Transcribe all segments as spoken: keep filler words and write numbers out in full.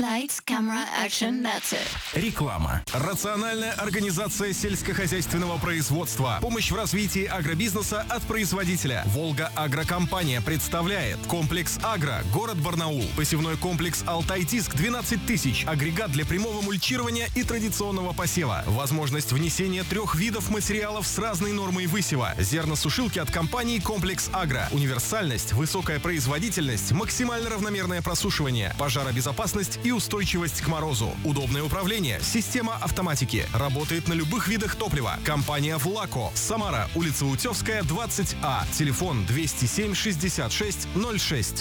Lights, camera, action, that's it. Реклама. Рациональная организация сельскохозяйственного производства. Помощь в развитии агробизнеса от производителя. «Волга Агрокомпания» представляет комплекс «Агро», город Барнаул. Посевной комплекс «Алтай-Диск» двенадцать тысяч. Агрегат для прямого мульчирования и традиционного посева. Возможность внесения трех видов материалов с разной нормой высева. Зерносушилки от компании «Комплекс Агро». Универсальность, высокая производительность, максимально равномерное просушивание, пожаробезопасность и устойчивость к морозу. Удобное управление, система автоматики. Работает на любых видах топлива. Компания «Влако». Самара, улица Утевская, двадцать А. Телефон двести семь шестьдесят шесть ноль шесть.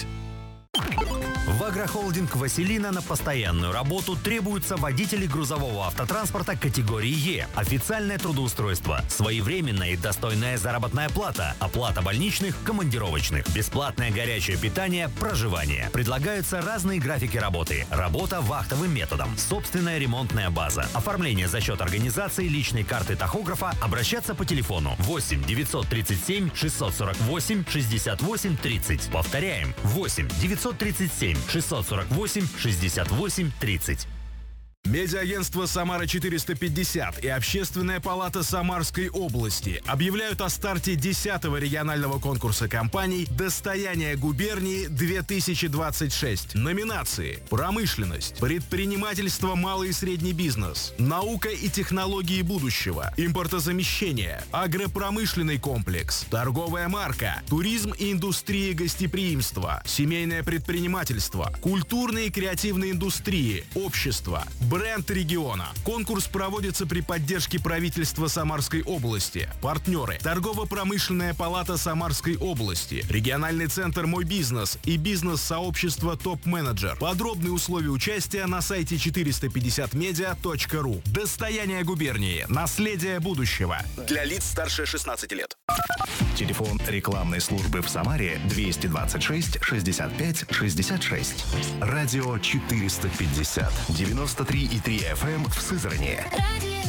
В агрохолдинг «Василина» на постоянную работу требуются водители грузового автотранспорта категории Е. Официальное трудоустройство, своевременная и достойная заработная плата, оплата больничных, командировочных, бесплатное горячее питание, проживание. Предлагаются разные графики работы. Работа вахтовым методом, собственная ремонтная база, оформление за счет организации личной карты тахографа, обращаться по телефону восемь девятьсот тридцать семь шестьсот сорок восемь шестьдесят восемь тридцать. Повторяем, восемь девятьсот тридцать семь шестьсот сорок восемь шестьдесят восемь тридцать. Медиаагентство «Самара четыреста пятьдесят» и Общественная палата Самарской области объявляют о старте десятого регионального конкурса компаний «Достояние губернии-две тысячи двадцать шесть». Номинации: промышленность, предпринимательство, малый и средний бизнес, наука и технологии будущего, импортозамещение, агропромышленный комплекс, торговая марка, туризм и индустрия гостеприимства, семейное предпринимательство, культурные и креативные индустрии, общество, бренд региона. Конкурс проводится при поддержке правительства Самарской области. Партнеры: Торгово-промышленная палата Самарской области, региональный центр «Мой бизнес» и бизнес-сообщество «Топ-менеджер». Подробные условия участия на сайте четыреста пятьдесят медиа точка ру. Достояние губернии. Наследие будущего. Для лиц старше шестнадцати лет. Телефон рекламной службы в Самаре двести двадцать шесть шестьдесят пять шестьдесят шесть. Радио четыреста пятьдесят. девяносто три и три эф эм в Сызрани.